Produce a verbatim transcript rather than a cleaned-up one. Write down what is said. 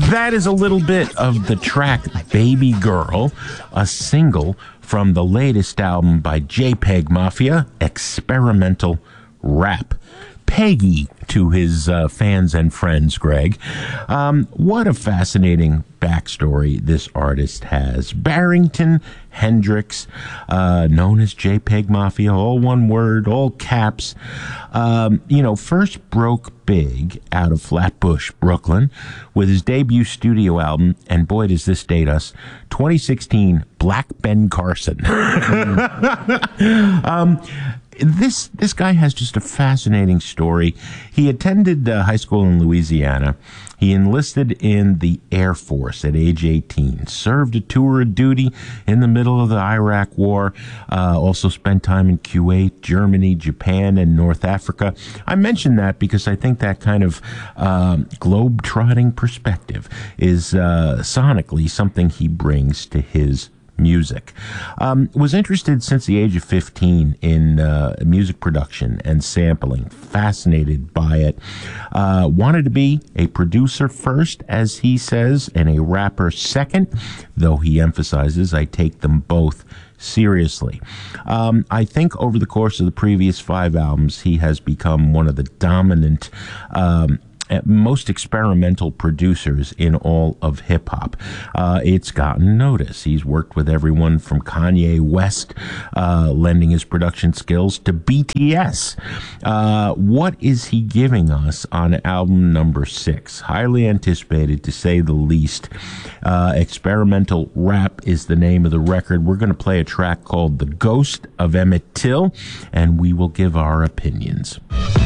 That is a little bit of the track Baby Girl, a single from the latest album by JPEG Mafia, Experimental Rap. Peggy to his uh, fans and friends, Greg. Um, what a fascinating backstory this artist has. Barrington Hendrix, uh, known as JPEG Mafia, all one word, all caps. Um, you know, first broke big out of Flatbush, Brooklyn, with his debut studio album, and boy, does this date us, twenty sixteen, Black Ben Carson. um, This this guy has just a fascinating story. He attended uh, high school in Louisiana. He enlisted in the Air Force at age eighteen, served a tour of duty in the middle of the Iraq War, uh, also spent time in Kuwait, Germany, Japan, and North Africa. I mention that because I think that kind of um, globe-trotting perspective is uh, sonically something he brings to his music. Um, was interested since the age of fifteen in uh, music production and sampling. Fascinated by it. Uh, wanted to be a producer first, as he says, and a rapper second, though he emphasizes I take them both seriously. Um, I think over the course of the previous five albums, he has become one of the dominant um, most experimental producers in all of hip-hop. Uh, it's gotten notice. He's worked with everyone from Kanye West, uh, lending his production skills, to B T S. Uh, what is he giving us on album number six? Highly anticipated, to say the least. Uh, Experimental Rap is the name of the record. We're going to play a track called The Ghost of Emmett Till, and we will give our opinions.